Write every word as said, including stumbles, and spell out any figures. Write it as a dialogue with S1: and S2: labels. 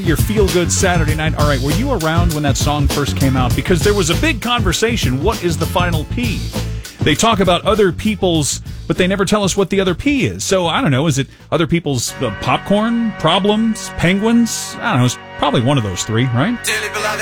S1: Your feel-good Saturday night. All right, were you around when that song first came out? Because there was a big conversation. What is the final P? They talk about other people's, but they never tell us what the other P is. So, I don't know, is it other people's uh, popcorn, problems, penguins? I don't know, it's probably one of those three, right?